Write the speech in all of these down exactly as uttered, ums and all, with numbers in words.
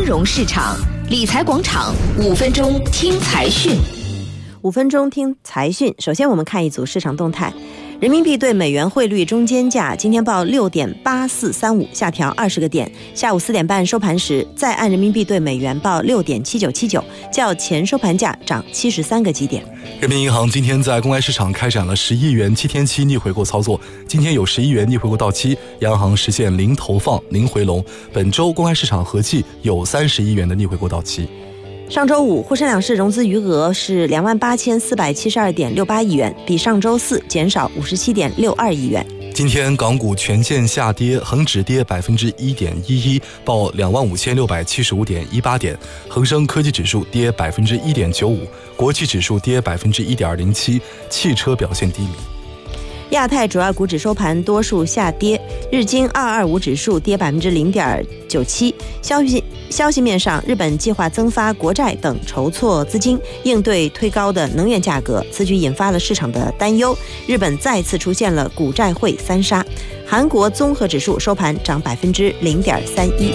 融市场，理财广场五分钟听财讯。 五分钟听财讯，首先我们看一组市场动态。人民币对美元汇率中间价今天报六点八四三五，下调二十个点。下午四点半收盘时，再按人民币对美元报六点七九七九，较前收盘价涨七十三个基点。 人民银行今天在公开市场开展了十亿元七天期逆回购操作，今天有十亿元逆回购到期，央行实现零投放、零回笼。本周公开市场合计有三十亿元的逆回购到期。 上周五，沪深两市融资余额是两万八千四百七十二点六八亿元，比上周四减少五十七点六二亿元。 今天港股全线下跌，恒指跌百分之一点一一，报两万五千六百七十五点一八点；恒生科技指数跌百分之一点九五，国企指数跌百分之一点零七，汽车表现低迷。 亚太主要股指收盘多数下跌，日经二二五指数跌百分之零点九七。消息消息面上，日本计划增发国债等筹措资金，应对推高的能源价格，此举引发了市场的担忧。日本再次出现了股债汇三杀。韩国综合指数收盘涨百分之零点三一。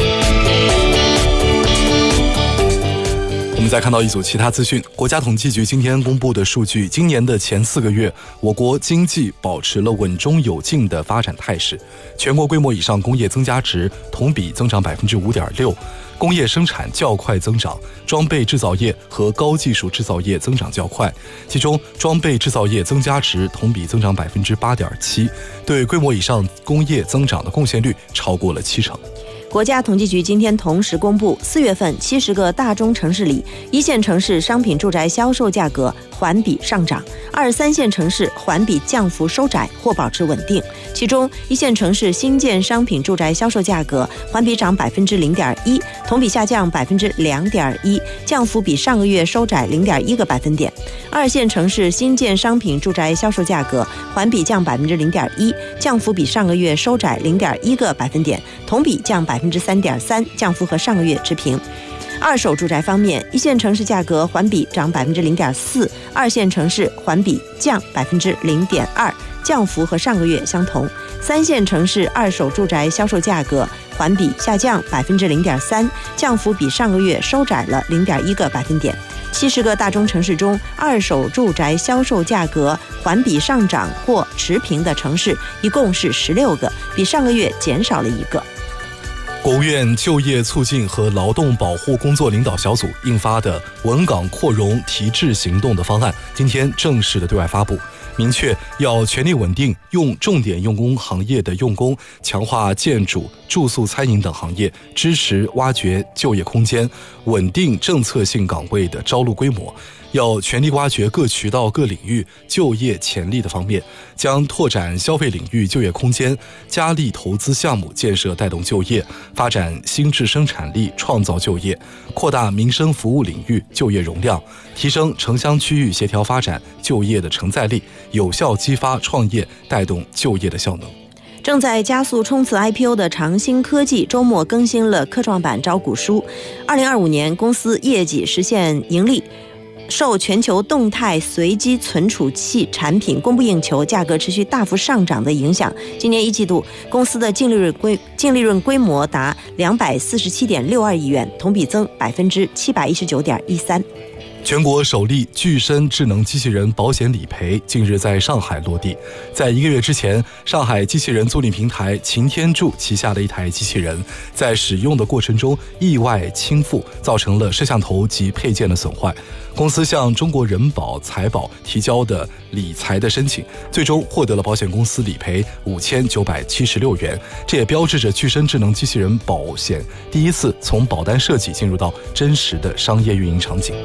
我们再看到一组其他资讯，国家统计局今天公布的数据，今年的前四个月，我国经济保持了稳中有进的发展态势。全国规模以上工业增加值同比增长百分之五点六，工业生产较快增长，装备制造业和高技术制造业增长较快。其中，装备制造业增加值同比增长百分之八点七，对规模以上工业增长的贡献率超过了七成。 国家统计局今天同时公布，四月份七十个大中城市里，一线城市商品住宅销售价格环比上涨，二三线城市环比降幅收窄或保持稳定。其中，一线城市新建商品住宅销售价格环比涨百分之零点一，同比下降百分之两点一，降幅比上个月收窄零点一个百分点。二线城市新建商品住宅销售价格环比降百分之零点一，降幅比上个月收窄零点一个百分点，同比降百分之三点三，降幅和上个月持平。二手住宅方面，一线城市价格环比涨百分之零点四，二线城市环比降百分之零点二，降幅和上个月相同。三线城市二手住宅销售价格环比下降百分之零点三，降幅比上个月收窄了零点一个百分点。七十个大中城市中，二手住宅销售价格环比上涨或持平的城市一共是十六个，比上个月减少了一个。 国务院就业促进和劳动保护工作领导小组印发的稳岗扩容提质行动的方案，今天正式的对外发布，明确要全力稳定用重点用工行业的用工，强化建筑、住宿、餐饮等行业，支持挖掘就业空间，稳定政策性岗位的招录规模。要全力挖掘各渠道、各领域就业潜力的方面，将拓展消费领域就业空间，加力投资项目建设带动就业，发展新质生产力创造就业，扩大民生服务领域就业容量，提升城乡区域协调发展就业的承载力，有效激发创业带动就业的效能。 正在加速冲刺 I P O 的长兴科技周末更新了科创板招股书，二零二五年公司业绩实现盈利。受全球动态随机存储器产品供不应求、价格持续大幅上涨的影响，今年一季度公司的净利润规净利润规模达两百四十七点六二亿元，同比增百分之七百一十九点一三。 全国首例具身智能机器人保险理赔近日在上海落地。在一个月之前，上海机器人租赁平台擎天柱旗下的一台机器人在使用的过程中意外倾覆，造成了摄像头及配件的损坏。公司向中国人保财保提交的理财的申请，最终获得了保险公司理赔五千九百七十六元。这也标志着具身智能机器人保险第一次从保单设计进入到真实的商业运营场景。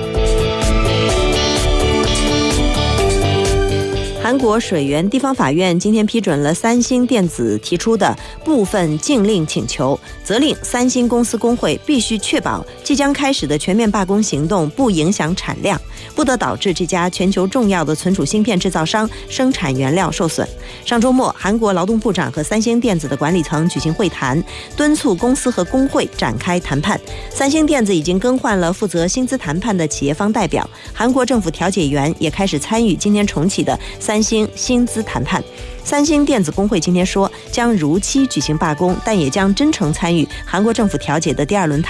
韩国水源地方法院今天批准了三星电子提出的部分禁令请求，责令三星公司工会必须确保即将开始的全面罢工行动不影响产量，不得导致这家全球重要的存储芯片制造商生产原料受损。上周末，韩国劳动部长和三星电子的管理层举行会谈，敦促公司和工会展开谈判。三星电子已经更换了负责薪资谈判的企业方代表，韩国政府调解员也开始参与今天重启的三星薪资谈判。三星电子工会今天说，将如期举行罢工，但也将真诚参与韩国政府调解的第二轮谈判。